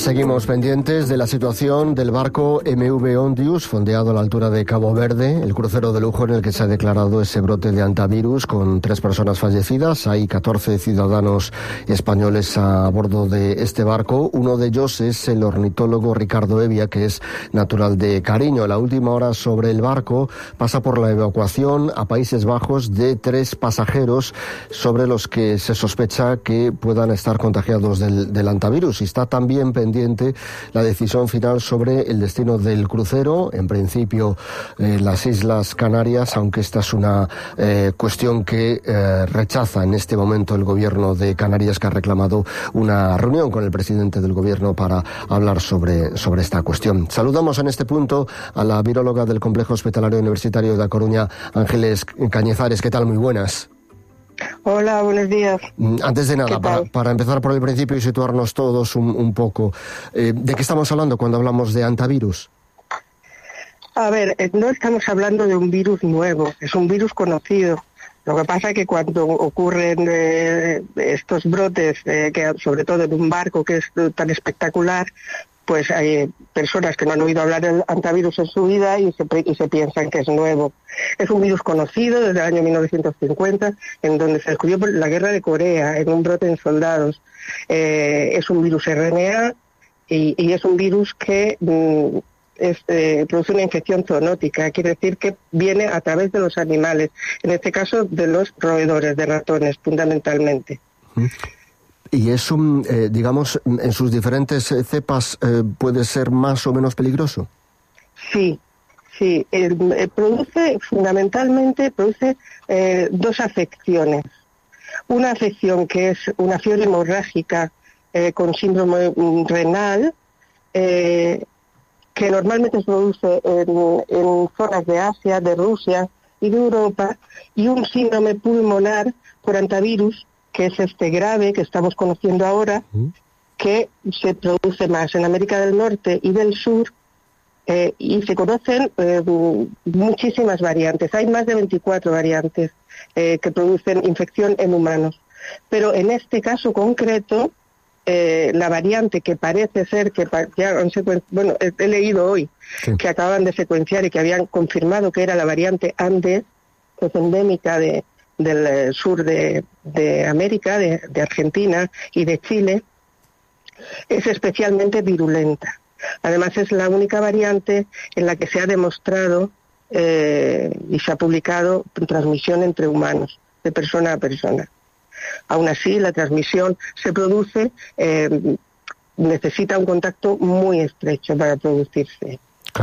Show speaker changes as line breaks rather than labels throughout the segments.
Seguimos pendientes de la situación del barco MV Ondius, fondeado a la altura de Cabo Verde, el crucero de lujo en el que se ha declarado ese brote de hantavirus con 3 personas fallecidas. Hay 14 ciudadanos españoles a bordo de este barco. Uno de ellos es el ornitólogo Ricardo Evia, que es natural de Cariño. La última hora sobre el barco pasa por la evacuación a Países Bajos de 3 pasajeros sobre los que se sospecha que puedan estar contagiados del hantavirus. Y está también pendiente la decisión final sobre el destino del crucero, en principio las Islas Canarias, aunque esta es una cuestión que rechaza en este momento el gobierno de Canarias, que ha reclamado una reunión con el presidente del gobierno para hablar sobre esta cuestión. Saludamos en este punto a la viróloga del Complejo Hospitalario Universitario de A Coruña, Ángeles Cañizares. ¿Qué tal? Muy buenas.
Hola, buenos días.
Antes de nada, para empezar por el principio y situarnos todos un poco, ¿de qué estamos hablando cuando hablamos de hantavirus?
A ver, no estamos hablando de un virus nuevo, es un virus conocido. Lo que pasa es que cuando ocurren estos brotes, que sobre todo en un barco que es tan espectacular, pues hay personas que no han oído hablar del hantavirus en su vida y se piensan que es nuevo. Es un virus conocido desde el año 1950, en donde se descubrió por la guerra de Corea, en un brote en soldados. Es un virus RNA y es un virus que produce una infección zoonótica, quiere decir que viene a través de los animales, en este caso de los roedores, de ratones, fundamentalmente.
¿Y es digamos, en sus diferentes cepas puede ser más o menos peligroso?
Sí. Fundamentalmente produce 2 afecciones. Una afección que es una fiebre hemorrágica con síndrome renal, que normalmente se produce en zonas de Asia, de Rusia y de Europa, y un síndrome pulmonar por hantavirus, que es este grave que estamos conociendo ahora, que se produce más en América del Norte y del Sur, y se conocen muchísimas variantes. Hay más de 24 variantes que producen infección en humanos. Pero en este caso concreto, la variante que parece ser que ya he leído hoy que acaban de secuenciar y que habían confirmado que era la variante Andes, que es endémica del sur de América, de Argentina y de Chile, es especialmente virulenta. Además es la única variante en la que se ha demostrado y se ha publicado transmisión entre humanos, de persona a persona. Aún así, la transmisión se produce, necesita un contacto muy estrecho para producirse.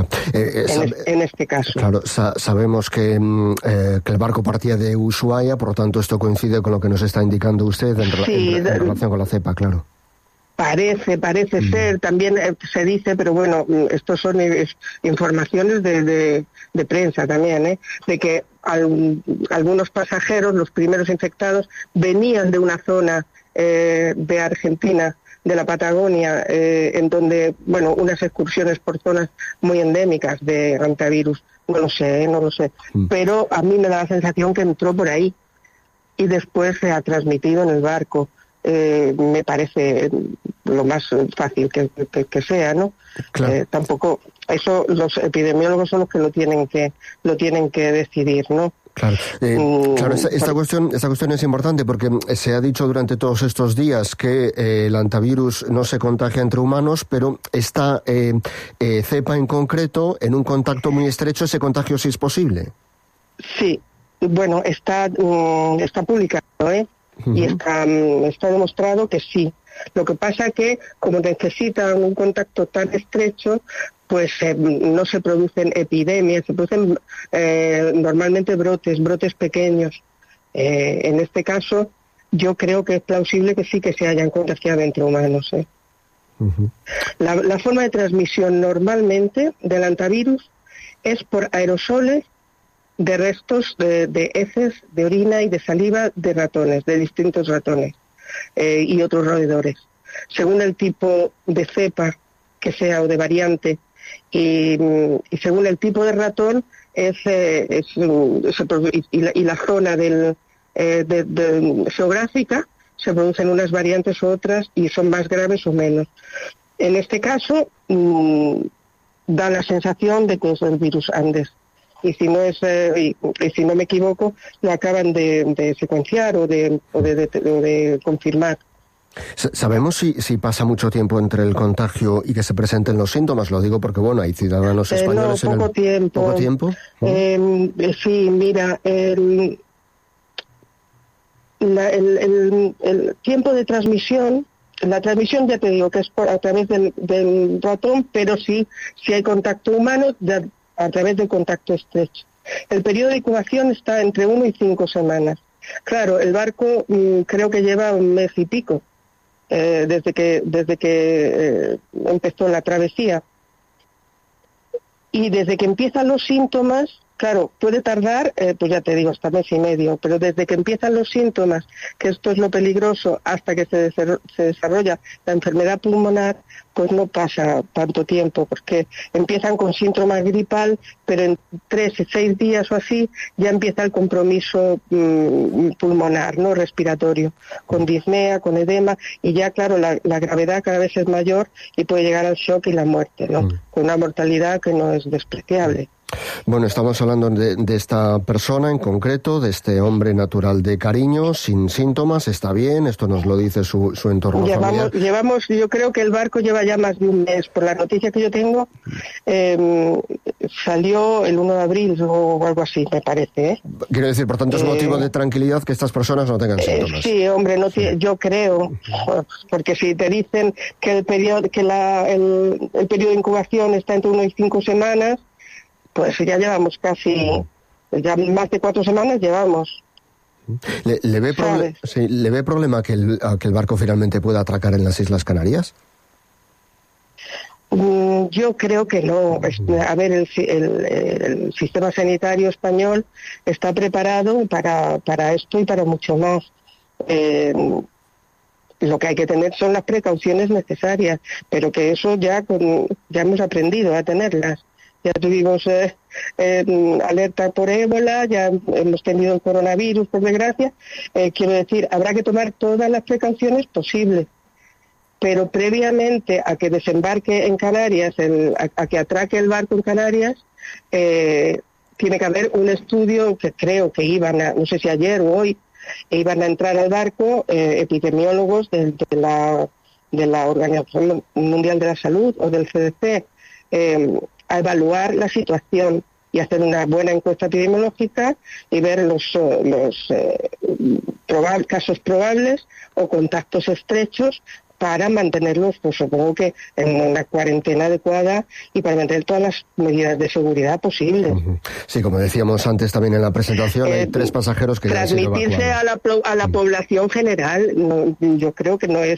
En este caso.
Claro, sabemos que el barco partía de Ushuaia, por lo tanto esto coincide con lo que nos está indicando usted en relación con la cepa, claro.
Parece ser, también se dice, pero bueno, estos son informaciones de prensa también, de que algunos pasajeros, los primeros infectados, venían de una zona de Argentina, de la Patagonia, en donde, unas excursiones por zonas muy endémicas de hantavirus. No lo sé. Pero a mí me da la sensación que entró por ahí y después se ha transmitido en el barco. Me parece lo más fácil que sea, ¿no?
Claro.
Tampoco, eso los epidemiólogos son los que lo tienen que decidir, ¿no?
Claro, esta cuestión es importante porque se ha dicho durante todos estos días que el hantavirus no se contagia entre humanos, pero esta cepa en concreto, en un contacto muy estrecho, ese contagio sí es posible.
Sí, bueno, está publicado, y está demostrado que sí. Lo que pasa que como necesitan un contacto tan estrecho, pues no se producen epidemias, se producen normalmente brotes pequeños. En este caso, yo creo que es plausible que sí que se hayan contagiado entre humanos. La forma de transmisión normalmente del hantavirus es por aerosoles de restos de heces, de orina y de saliva de ratones, de distintos ratones y otros roedores. Según el tipo de cepa que sea o de variante y según el tipo de ratón y la zona geográfica, se producen unas variantes u otras y son más graves o menos. En este caso, da la sensación de que es el virus Andes. Y si no es, y si no me equivoco, lo acaban de secuenciar o de confirmar.
¿Sabemos si pasa mucho tiempo entre el contagio y que se presenten los síntomas? Lo digo porque, bueno, hay ciudadanos españoles
poco tiempo.
¿Poco tiempo?
Sí, mira, el tiempo de transmisión, la transmisión ya te digo que es a través del ratón, pero sí, si hay contacto humano, a través del contacto estrecho. El periodo de incubación está entre 1 y 5 semanas. Claro, el barco creo que lleva 1 mes y pico, desde que empezó la travesía. Y desde que empiezan los síntomas, claro, puede tardar, pues ya te digo, hasta 1 mes y medio, pero desde que empiezan los síntomas, que esto es lo peligroso, hasta que se desarrolla la enfermedad pulmonar, pues no pasa tanto tiempo, porque empiezan con síntoma gripal, pero en 3 y 6 días o así ya empieza el compromiso pulmonar, no respiratorio, con disnea, con edema, y ya claro, la gravedad cada vez es mayor y puede llegar al shock y la muerte, ¿no? Con una mortalidad que no es despreciable.
Bueno, estamos hablando de esta persona en concreto, de este hombre natural de Cariño, sin síntomas, está bien, esto nos lo dice su entorno familiar.
Yo creo que el barco lleva ya más de 1 mes, por la noticia que yo tengo, salió el 1 de abril o algo así, me parece, ¿eh?
Quiero decir, por tanto, es motivo de tranquilidad que estas personas no tengan síntomas.
Sí, hombre, yo creo, porque si te dicen que el periodo de incubación está entre 1 y 5 semanas, pues ya llevamos ya más de 4 semanas llevamos.
¿Le ve problema que el barco finalmente pueda atracar en las Islas Canarias?
Yo creo que no. A ver, el sistema sanitario español está preparado para esto y para mucho más. Lo que hay que tener son las precauciones necesarias, pero que eso ya hemos aprendido a tenerlas. Ya tuvimos alerta por ébola, ya hemos tenido el coronavirus, por desgracia. Quiero decir, habrá que tomar todas las precauciones posibles. Pero previamente a que desembarque en Canarias, a que atraque el barco en Canarias, tiene que haber un estudio que creo que no sé si ayer o hoy, iban a entrar al barco epidemiólogos de la Organización Mundial de la Salud o del CDC, a evaluar la situación y hacer una buena encuesta epidemiológica y ver los casos probables o contactos estrechos para mantenerlos, pues supongo que en una cuarentena adecuada y para mantener todas las medidas de seguridad posibles.
Sí, como decíamos antes también en la presentación, hay 3 pasajeros que ya han sido evacuados.
Transmitirse a la población general, yo creo que no es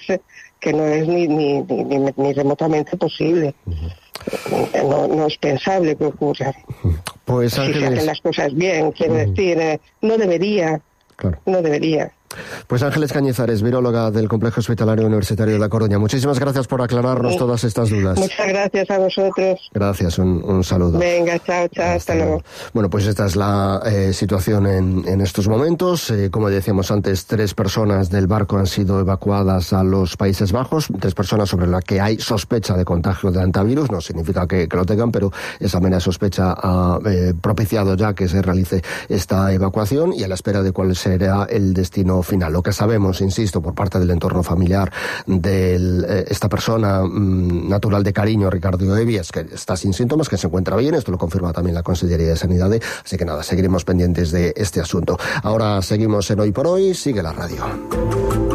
ni remotamente posible. No es pensable que ocurra.
Pues Ángeles,
si se hacen las cosas bien, quiero decir, no debería. Claro. No debería.
Pues Ángeles Cañizares, viróloga del Complejo Hospitalario Universitario de La Coruña. Muchísimas gracias por aclararnos todas estas dudas.
Muchas gracias a vosotros.
Gracias, un saludo.
Venga, chao, hasta luego.
Bueno, pues esta es la situación en estos momentos. Como decíamos antes, 3 personas del barco han sido evacuadas a los Países Bajos, 3 personas sobre las que hay sospecha de contagio de hantavirus. No significa que lo tengan, pero esa mera sospecha ha propiciado ya que se realice esta evacuación y a la espera de cuál será el destino final. Lo que sabemos, insisto, por parte del entorno familiar de esta persona natural de Cariño, Ricardo Evi, es que está sin síntomas, que se encuentra bien. Esto lo confirma también la Consellería de Sanidad. Así que nada, seguiremos pendientes de este asunto. Ahora seguimos en Hoy por Hoy. Sigue la radio.